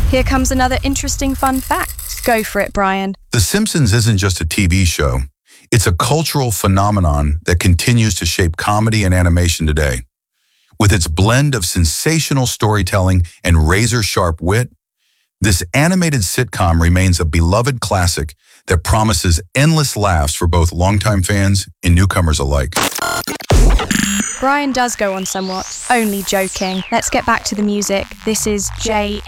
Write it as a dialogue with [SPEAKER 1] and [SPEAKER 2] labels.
[SPEAKER 1] Here comes another interesting fun fact. Go for it, Brian.
[SPEAKER 2] The Simpsons isn't just a TV show. It's a cultural phenomenon that continues to shape comedy and animation today. With its blend of sensational storytelling and razor-sharp wit, this animated sitcom remains a beloved classic that promises endless laughs for both longtime fans and newcomers alike.
[SPEAKER 1] Brian does go on somewhat. Only joking. Let's get back to the music. This is JM.